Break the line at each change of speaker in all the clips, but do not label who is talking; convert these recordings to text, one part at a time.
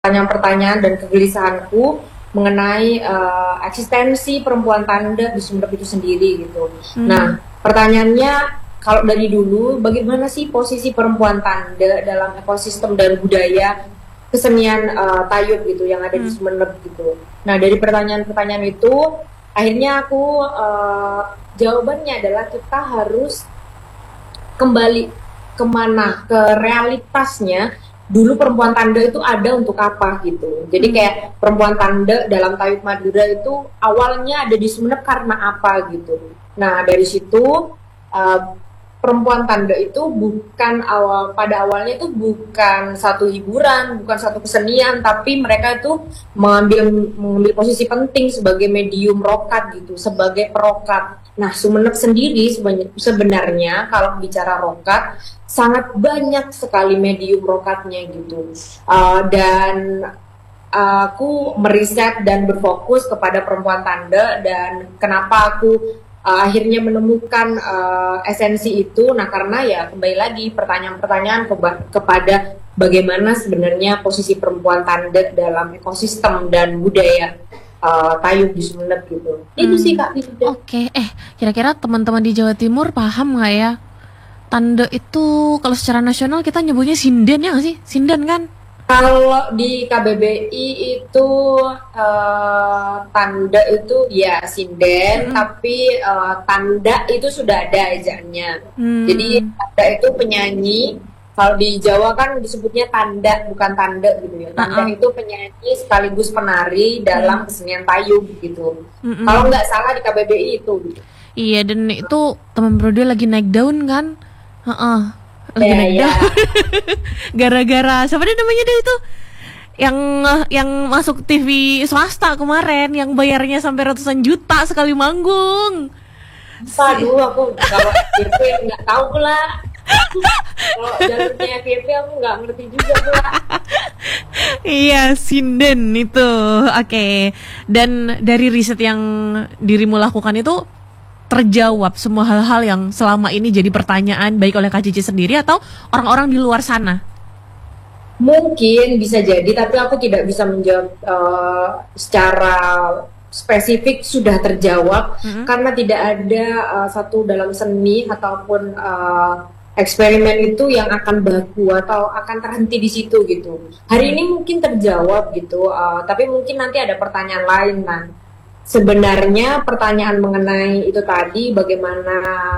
pertanyaan-pertanyaan dan kegelisahanku mengenai eksistensi perempuan tanda di Sumeneb itu sendiri gitu. Nah, pertanyaannya kalau dari dulu, bagaimana sih posisi perempuan tanda dalam ekosistem dan budaya kesenian tayub gitu yang ada di Sumeneb gitu. Nah, dari pertanyaan-pertanyaan itu, akhirnya aku jawabannya adalah kita harus kembali kemana, ke realitasnya. Dulu perempuan tanda itu ada untuk apa gitu. Jadi kayak perempuan tanda dalam Tayub Madura itu awalnya ada di Sumeneb karena apa gitu. Nah, dari situ perempuan tanda itu pada awalnya itu bukan satu hiburan, bukan satu kesenian, tapi mereka itu mengambil posisi penting sebagai medium rokat gitu, sebagai perokat. Nah, Sumeneb sendiri sebenarnya kalau bicara rokat sangat banyak sekali medium rokatnya gitu. Dan aku meriset dan berfokus kepada perempuan tanda, dan kenapa aku akhirnya menemukan esensi itu. Nah, karena ya kembali lagi pertanyaan-pertanyaan kepada bagaimana sebenarnya posisi perempuan tanda dalam ekosistem dan budaya tayub di Sumeneb gitu. Itu sih Kak.
Oke, kira-kira teman-teman di Jawa Timur paham nggak ya? Tanda itu kalau secara nasional kita nyebutnya sinden ya nggak sih? Sinden kan?
Kalau di KBBI itu tanda itu ya sinden, tapi tanda itu sudah ada ejaannya. Jadi tanda itu penyanyi. Kalau di Jawa kan disebutnya tanda, bukan tanda gitu ya. Tanda itu penyanyi sekaligus penari dalam kesenian tayub gitu. Kalau nggak salah di KBBI itu. Gitu.
Iya, dan itu teman Brodel lagi naik daun kan? Lagi naik daun. Gara-gara siapa dia namanya dia itu? Yang masuk TV swasta kemarin, yang bayarnya sampai ratusan juta sekali manggung.
Aduh, aku kalau FYP nggak tahu pula. Kalau jalurnya FYP aku nggak ngerti juga pula.
Iya, sinden itu. Oke. Dan dari riset yang dirimu lakukan itu terjawab semua hal-hal yang selama ini jadi pertanyaan baik oleh Kak Cici sendiri atau orang-orang di luar sana?
Mungkin bisa jadi, tapi aku tidak bisa menjawab secara spesifik sudah terjawab karena tidak ada satu dalam seni ataupun eksperimen itu yang akan baku atau akan terhenti di situ gitu. Hari ini mungkin terjawab gitu, tapi mungkin nanti ada pertanyaan lain kan. Sebenarnya pertanyaan mengenai itu tadi bagaimana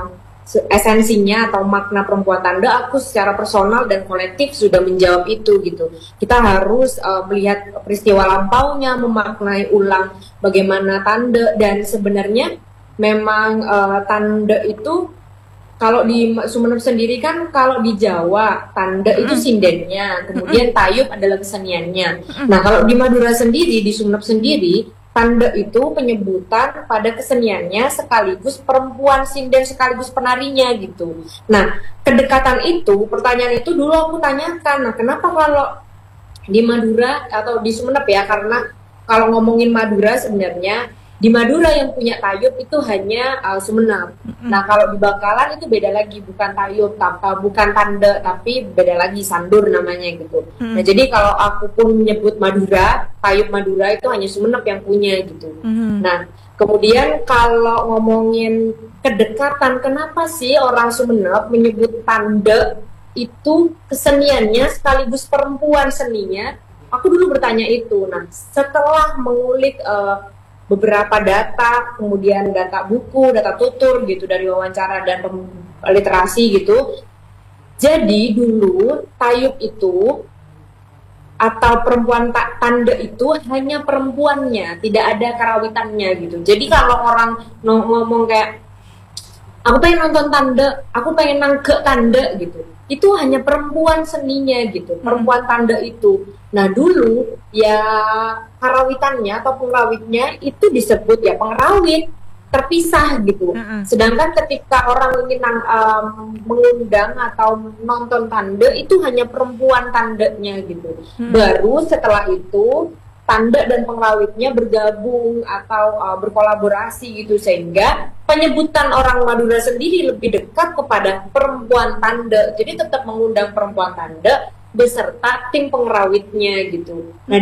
esensinya atau makna perempuan tanda, aku secara personal dan kolektif sudah menjawab itu gitu. Kita harus melihat peristiwa lampaunya, memaknai ulang bagaimana tanda, dan sebenarnya memang tanda itu kalau di Sumeneb sendiri kan, kalau di Jawa tanda itu sindennya, kemudian tayub adalah keseniannya. Nah, kalau di Madura sendiri, di Sumeneb sendiri, tanda itu penyebutan pada keseniannya sekaligus perempuan sinden sekaligus penarinya gitu. Nah, kedekatan itu, pertanyaan itu dulu aku tanyakan. Nah, kenapa kalau di Madura atau di Sumeneb ya, karena kalau ngomongin Madura sebenarnya di Madura yang punya tayub itu hanya Sumeneb. Nah, kalau di Bangkalan itu beda lagi, bukan tayub, bukan tanda, tapi beda lagi, sandur namanya gitu. Nah, jadi kalau aku pun menyebut Madura, tayub Madura itu hanya Sumeneb yang punya gitu. Nah, kemudian kalau ngomongin kedekatan, kenapa sih orang Sumeneb menyebut tanda itu keseniannya sekaligus perempuan seninya? Aku dulu bertanya itu. Nah, setelah mengulik beberapa data, kemudian data buku, data tutur gitu dari wawancara dan literasi gitu. Jadi dulu tayub itu atau perempuan tanda itu hanya perempuannya, tidak ada karawitannya gitu. Jadi kalau orang ngomong kayak aku pengen nonton tanda, aku pengen nangkep tanda gitu, itu hanya perempuan seninya gitu, perempuan tanda itu. Nah, dulu ya karawitannya atau pengrawitnya itu disebut ya pengrawit terpisah gitu. Sedangkan ketika orang ingin mengundang atau nonton tanda itu hanya perempuan tandanya gitu. Baru setelah itu tanda dan pengrawitnya bergabung atau berkolaborasi gitu, sehingga penyebutan orang Madura sendiri lebih dekat kepada perempuan tanda. Jadi tetap mengundang perempuan tanda, beserta tim pengerawitnya gitu. Nah